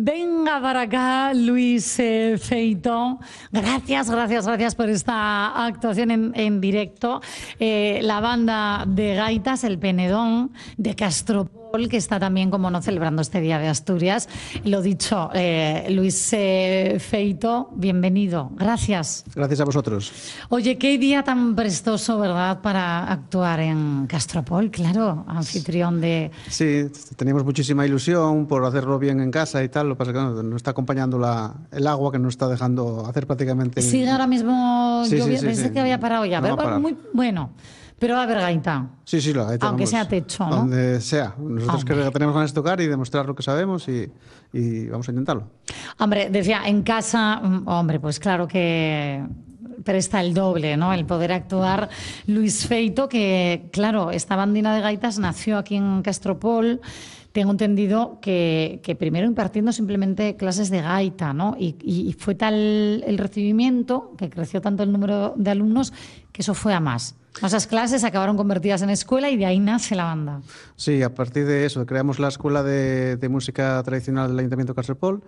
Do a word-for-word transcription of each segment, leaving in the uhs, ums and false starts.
Venga para acá, Luis eh, Feito. Gracias, gracias, gracias por esta actuación en, en directo. Eh, la banda de gaitas, El Penedón, de Castropol, que está también, como no, celebrando este Día de Asturias. Lo dicho, eh, Luis eh, Feito, bienvenido. Gracias. Gracias a vosotros. Oye, qué día tan prestoso, ¿verdad?, para actuar en Castropol, claro, anfitrión de... Sí, teníamos muchísima ilusión por hacerlo bien en casa y tal. Lo que pasa es que no, nos está acompañando la, el agua que nos está dejando hacer prácticamente... Sí, ahora mismo Sí, yo sí, sí, pensé sí. que había parado ya. No Pero va a parar. muy bueno. Pero va a haber gaita. Sí, sí, la gaita, Aunque vamos, sea techo, ¿no? donde sea. Nosotros Hombre. que tenemos ganas de tocar y demostrar lo que sabemos y, y vamos a intentarlo. Hombre, decía, en casa, mm, hombre, pues claro que presta el doble, ¿no? El poder actuar. Luis Feito, que claro, esta bandina de gaitas nació aquí en Castropol. Tengo entendido que, que primero impartiendo simplemente clases de gaita, ¿no? Y, y fue tal el recibimiento, que creció tanto el número de alumnos, que eso fue a más. Esas clases acabaron convertidas en escuela y de ahí nace la banda. Sí, a partir de eso creamos la Escuela de, de Música Tradicional del Ayuntamiento de Castropol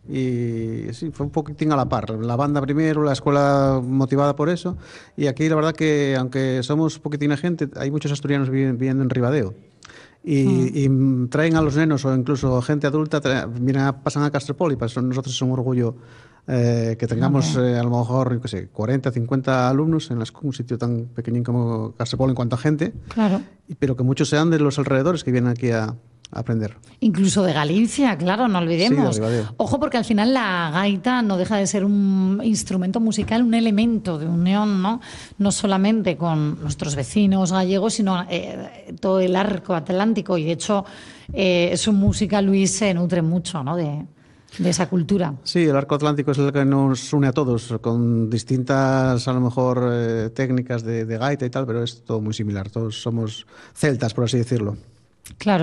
y sí, fue un poquitín a la par. La banda primero, la escuela motivada por eso, y aquí la verdad que aunque somos poquitina gente, hay muchos asturianos viviendo en Ribadeo. Y, mm. y traen a los nenos o incluso gente adulta, traen, vienen a, pasan a Castropol y para eso nosotros es un orgullo eh, que tengamos okay. eh, a lo mejor yo qué sé, cuarenta, cincuenta alumnos en la, un sitio tan pequeñín como Castropol en cuanto a gente, claro. y, pero que muchos sean de los alrededores que vienen aquí a, a aprender. Incluso de Galicia, claro, no olvidemos. Sí, de Ojo, porque al final la gaita no deja de ser un instrumento musical, un elemento de unión, ¿no? No solamente con nuestros vecinos gallegos, sino eh, todo el arco atlántico. Y de hecho, eh, su música, Luis, se nutre mucho, ¿no?, de, de esa cultura. Sí, el arco atlántico es el que nos une a todos, con distintas, a lo mejor, eh, técnicas de, de gaita y tal, pero es todo muy similar. Todos somos celtas, por así decirlo. Claro.